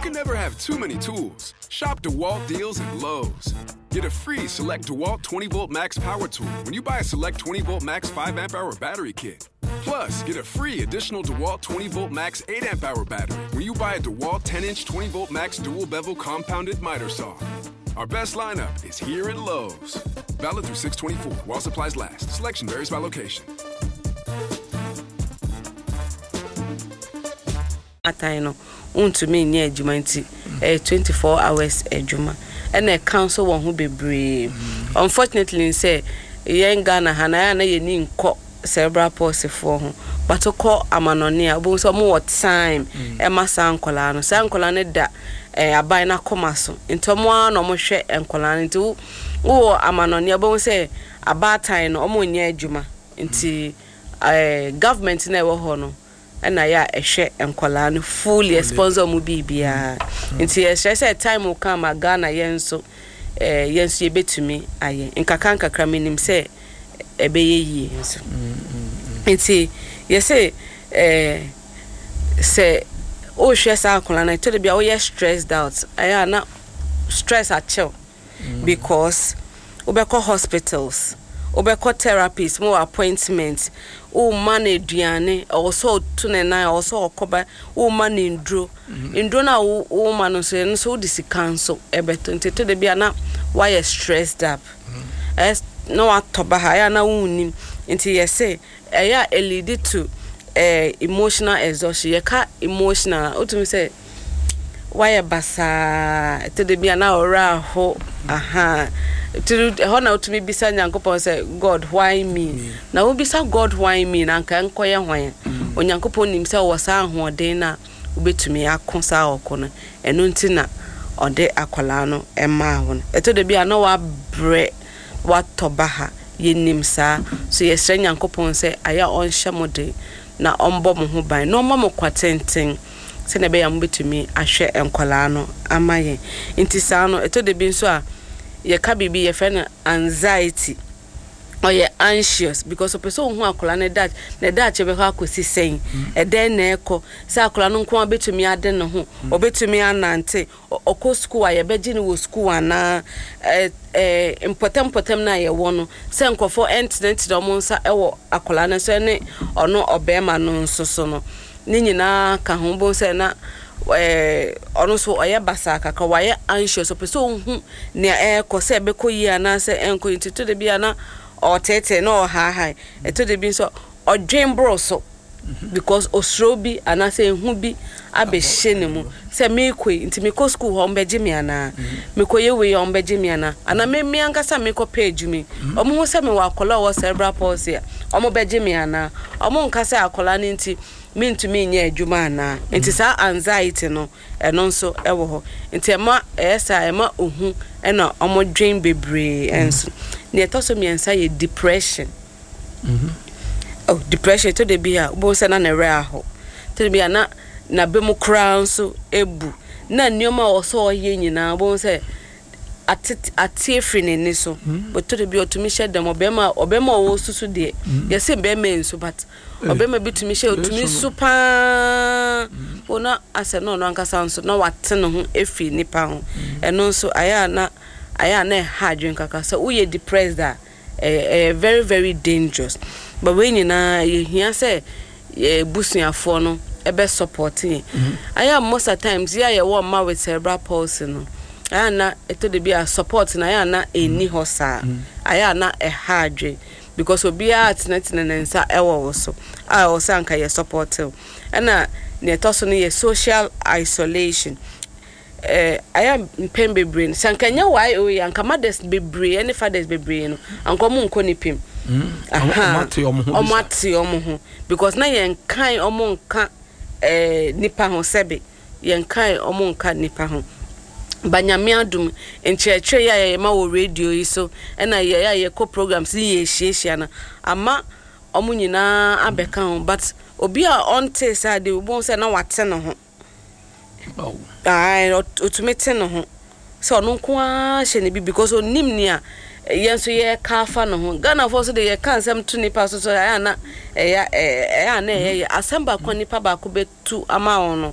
can never have too many tools. Shop DeWalt deals at Lowe's. Get a free Select DeWalt 20-volt max power tool when you buy a Select 20-volt max 5-amp-hour battery kit. Plus, get a free additional DeWalt 20-volt max 8-amp-hour battery when you buy a DeWalt 10-inch 20-volt max dual-bevel compounded miter saw. Our best lineup is here at Lowe's. Valid through 6/24 while supplies last. Selection varies by location. Atayno untumi nye adwuma nti 24 hours adwuma and a council won who be brave. Unfortunately say yen Ghana hana na ye ni nko cerebral palsy for ho but to call amanonia obo so mo time e ma sankola no sankola ne da aban na koma so ntomo a no mo hwe enkola nti wo amanonia obo say abatan no omo nye adwuma nti government na e wo ho no and I ehwe enkola no fully sponsor mu bibia nti e say time will come a Ghana yenso yenso ye betumi aye nkaka nkakra menim say ebeye yi nso nti ye say say o hwe sa akola na to de bia o ye stressed out aya na stress a chill because obeko hospitals obeko therapies more appointments o man aduane also tunena also okoba o man ndro na o man so disi cancel ebeto nti to de bia na why stressed up no atoba ha ya na wunnim nti ye say eya lead to emotional exhaustion ye ka emotional otumi say why basa to de bia na ora ho aha to hona utumi bisa nyankopon say God why me na wo bisa God why me na nka nkoye hwan onyankopon nim say wo sa ahoden na ubetumi akosa okono eno nti na ode akola no ema ho eto de bia na wa bre wa tobaha yenim sa so yesre nyankopon say aya onhye mode na ombo mo ho ban no mo kwatenten se na be ya mbetumi ahwe enkola no amaye nti sa no eto de bi nso a ye ka bibi ye fe na anxiety or ye anxious because of person who akola na da che be ha akosi sen e den na eko se akola no nko abetumi ade ne ho obetumi anante okọ school a ye beji ni wo school ana important na ye wo no se nkofo incident do mo nsa ewo akola na so ne ono obema no nsoso no ni nyina ka ho bo se na ono so oye basa kaka waye anxious person hu ne ko se be ko yi ana se enko intito de bia na o tete no ha eto de bi so odwen bro so because osrobi ana se hu bi abehye ne mu se me ko inti me ko school ho mbeje me ana me ko ye we ho mbeje me ana me ankasa me ko page me omo ho se me wa akola wo cerebral palsy omo beje me ana omo nkasa akola ne nti me ntumi nya adwuma ana nti sa anxiety no eno nso ewo ho nti ema ema ohu ena omo dwen bebre enso ne etoso me ensa ye depression depression to de bia bo se na na re aho to de bia na be mu crown so ebu na nioma oso ye nyina bo se atiefri ne ni so but to de bia otumi hye dem obema wo susu de ye se be men so but obema bitumi hye otumi supa ona ase no ankasa nso na wate no ho efi nipa ho eno nso aya na hardwin kaka so we depressed that very very dangerous but when you na you hear say busuafo no ebe supporting aya most of times ya ye wo ma with cerebral palsy no aya na eto de bia support na aya na eni hosa aya na hardwin because obi atnet na nsa ewo wo so a wo sanka ye support na ne toso no ye social isolation I am pembe brain sankanya why o yanka mothers bebre any fathers bebre no anko mu nko ni pim omati omo ho because na yen kan omo nka nipa ho sebe yen kan omo nka nipa ho banyame adum encheche ya ma wo radio yi so na ye ko programs ye hie na ama omo nyina abeka ho but obi a on taste ade wo se na wate no ho otumete no ho so no nko a hye ne bi because onim ni a yenso ye ka fa no ho Ghana for so de ye kan sem to nipa so ya na ya na ye asamba kwa nipa ba ko betu ama ono